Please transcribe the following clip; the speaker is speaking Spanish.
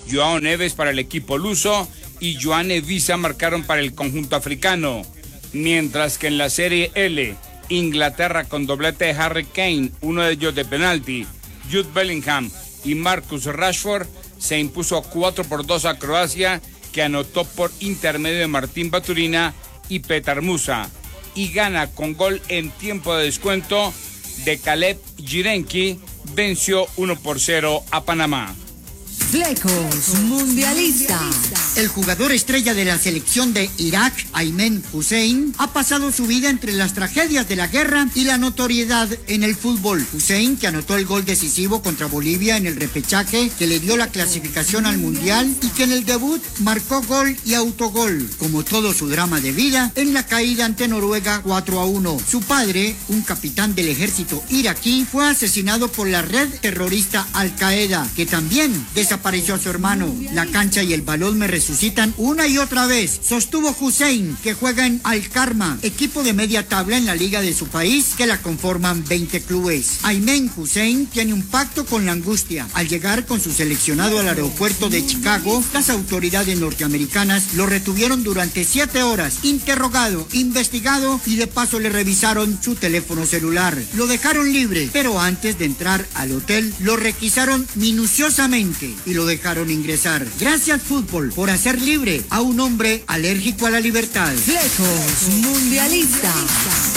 Joao Neves para el equipo luso y Joan Evisa marcaron para el conjunto africano. Mientras que en la Serie L, Inglaterra con doblete de Harry Kane, uno de ellos de penalti, Jude Bellingham y Marcus Rashford, se impuso 4-2 a Croacia, que anotó por intermedio de Martín Baturina y Petar Musa, y gana con gol en tiempo de descuento de Caleb Jirenki, venció 1-0 a Panamá. Flecos Mundialistas. El jugador estrella de la selección de Irak, Aymen Hussein, ha pasado su vida entre las tragedias de la guerra y la notoriedad en el fútbol. Hussein, que anotó el gol decisivo contra Bolivia en el repechaje que le dio la clasificación al Mundial y que en el debut marcó gol y autogol, como todo su drama de vida, en la caída ante Noruega 4-1. Su padre, un capitán del ejército iraquí, fue asesinado por la red terrorista Al-Qaeda, que también desapareció a su hermano. La cancha y el balón me resucitan una y otra vez, sostuvo Hussein, que juega en Al-Karma, equipo de media tabla en la liga de su país, que la conforman 20 clubes. Aymen Hussein tiene un pacto con la angustia. Al llegar con su seleccionado al aeropuerto de Chicago, las autoridades norteamericanas lo retuvieron durante 7 horas, interrogado, investigado y de paso le revisaron su teléfono celular. Lo dejaron libre, pero antes de entrar al hotel lo requisaron minuciosamente y lo dejaron ingresar. Gracias, fútbol, por hacer libre a un hombre alérgico a la libertad. Flecos Mundialistas.